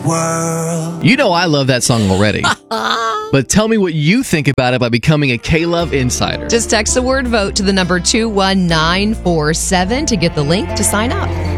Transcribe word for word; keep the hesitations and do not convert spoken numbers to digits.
world. You know I love that song already. But tell me what you think about it by becoming a K-Love Insider. Just text the word vote to the number two one nine four seven to get the link to sign up.